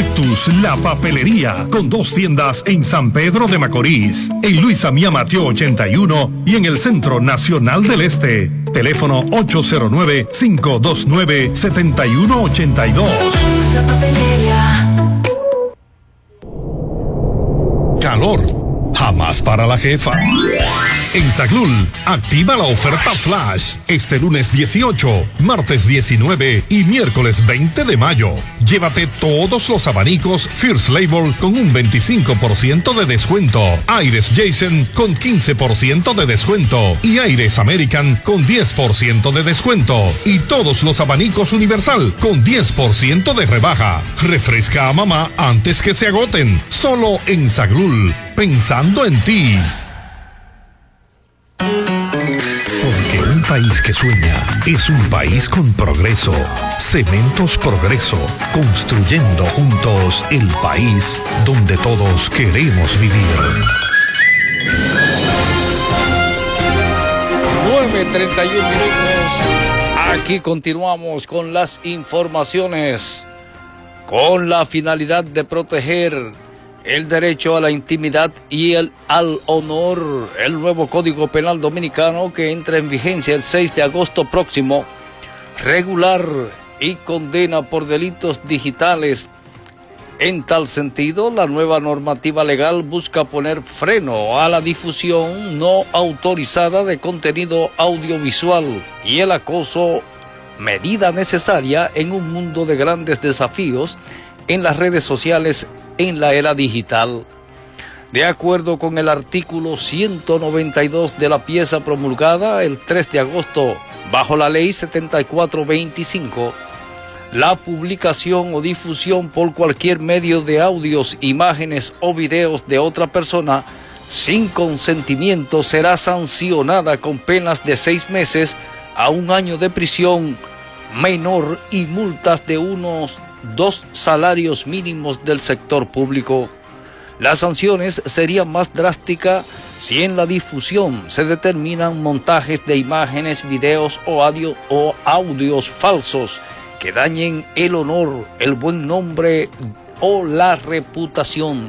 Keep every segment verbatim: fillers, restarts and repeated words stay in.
Cactus, la papelería, con dos tiendas en San Pedro de Macorís, en Luisa Mía Mateo ochenta y uno y en el Centro Nacional del Este. Teléfono ocho cero nueve, cinco dos nueve, siete uno ocho dos. La papelería. Calor. Jamás para la jefa. En Saglul, activa la oferta Flash este lunes dieciocho, martes diecinueve y miércoles veinte de mayo. Llévate todos los abanicos First Label con un veinticinco por ciento de descuento, Aires Jason con quince por ciento de descuento y Aires American con diez por ciento de descuento y todos los abanicos Universal con diez por ciento de rebaja. Refresca a mamá antes que se agoten, solo en Saglul. Pensando en ti. Porque un país que sueña es un país con progreso. Cementos Progreso, construyendo juntos el país donde todos queremos vivir. nueve treinta y uno minutos. Aquí continuamos con las informaciones. Con la finalidad de proteger el derecho a la intimidad y el al honor, el nuevo Código Penal Dominicano, que entra en vigencia el seis de agosto próximo, regular y condena por delitos digitales. En tal sentido, la nueva normativa legal busca poner freno a la difusión no autorizada de contenido audiovisual y el acoso, medida necesaria en un mundo de grandes desafíos en las redes sociales en la era digital. De acuerdo con el artículo ciento noventa y dos de la pieza promulgada el tres de agosto bajo la ley setenta y cuatro veinticinco, la publicación o difusión por cualquier medio de audios, imágenes o videos de otra persona sin consentimiento será sancionada con penas de seis meses a un año de prisión menor y multas de unos dos salarios mínimos del sector público. Las sanciones serían más drásticas si en la difusión se determinan montajes de imágenes, videos o, audio, o audios falsos que dañen el honor, el buen nombre o la reputación.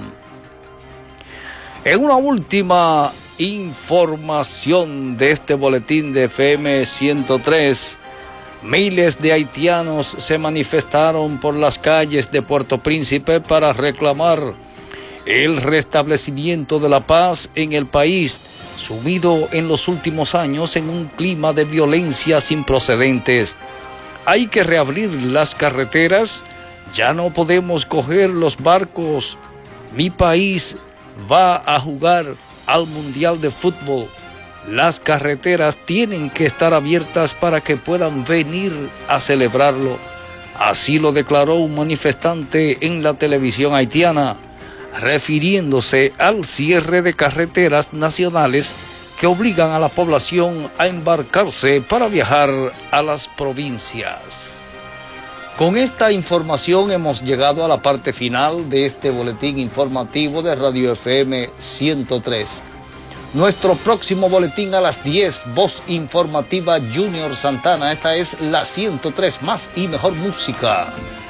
En una última información de este boletín de F M ciento tres, miles de haitianos se manifestaron por las calles de Puerto Príncipe para reclamar el restablecimiento de la paz en el país, sumido en los últimos años en un clima de violencia sin precedentes. Hay que reabrir las carreteras, ya no podemos coger los barcos. Mi país va a jugar al Mundial de Fútbol. Las carreteras tienen que estar abiertas para que puedan venir a celebrarlo. Así lo declaró un manifestante en la televisión haitiana, refiriéndose al cierre de carreteras nacionales que obligan a la población a embarcarse para viajar a las provincias. Con esta información hemos llegado a la parte final de este boletín informativo de Radio F M ciento tres. Nuestro próximo boletín a las diez, voz informativa Junior Santana. Esta es la ciento tres, más y mejor música.